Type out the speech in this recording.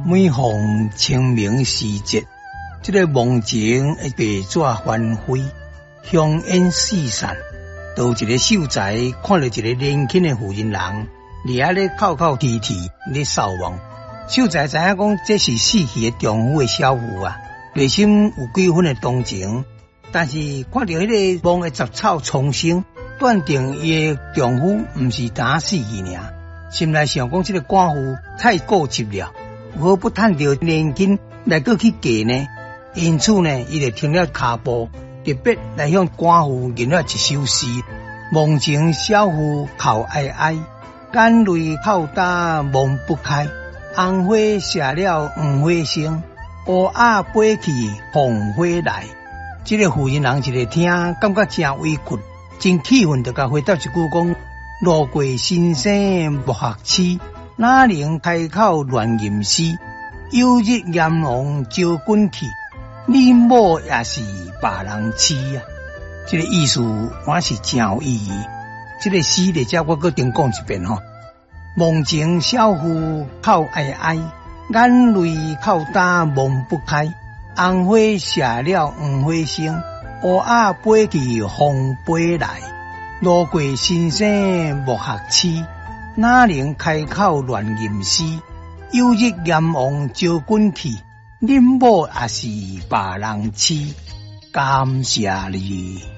每逢清明时节，这个梦情会白纸翻飞，香烟四散。到一个秀才看到一个年轻的妇人人，伫咧口口啼啼咧扫望。秀才知影讲这是死去的丈夫的小妇啊，内心有几分的同情，但是看到迄个梦的杂草丛生，断定伊的丈夫毋是单死去尔，心内想讲这个寡妇太固执了，何不趁着年轻来过去嫁呢？因此呢，伊就停了脚步，特别来向寡妇吟了一首诗：梦情小妇哭哀哀，眼泪哭打梦不开。红花谢了黄花生，乌鸦飞去红花来。这个妇人人一个听，感觉真委屈，真气愤，就甲回答一句讲：路过新生木学痴，哪能开口乱吟诗？有日阎王招滚去，你某也是别人妻啊！这个意思我是真有意义。这个诗在这我搁重讲一遍吼。梦情小妇哭哀哀，眼泪哭打梦不开。红花谢了黄花生，乌鸦飞去红飞来。路过新生木学痴，哪能开口乱吟诗？有日阎王招滚去，恁某也是别人妻。感谢你。